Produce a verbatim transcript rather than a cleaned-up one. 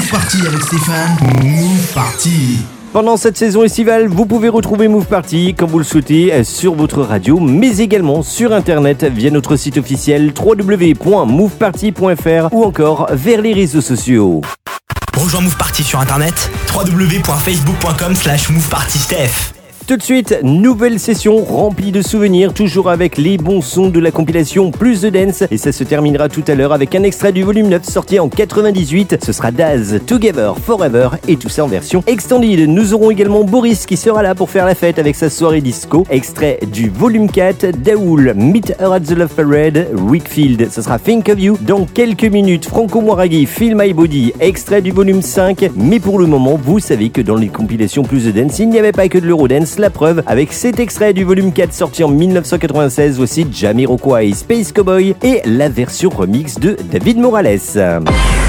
Move Party avec Stéphane. Move Party. Pendant cette saison estivale, vous pouvez retrouver Move Party quand vous le souhaitez sur votre radio, mais également sur internet via notre site officiel w w w point move party point f r ou encore vers les réseaux sociaux. Rejoins Move Party sur internet w w w point facebook point com slash move party steph. Tout de suite, nouvelle session remplie de souvenirs, toujours avec les bons sons de la compilation Plus de Dance. Et ça se terminera tout à l'heure avec un extrait du volume neuf sorti en quatre-vingt-dix-huit. Ce sera Daz, Together, Forever et tout ça en version extended. Nous aurons également Boris qui sera là pour faire la fête avec sa soirée disco. Extrait du volume quatre, Daoul, Meet Her at the Love Parade, Wakefield. Ce sera Think of You. Dans quelques minutes, Franco Moiraghi, Feel My Body, extrait du volume cinq. Mais pour le moment, vous savez que dans les compilations Plus de Dance, il n'y avait pas que de l'Eurodance. La preuve avec cet extrait du volume quatre sorti en dix-neuf cent quatre-vingt-seize, aussi Jamiroquai, Space Cowboy et la version remix de David Morales.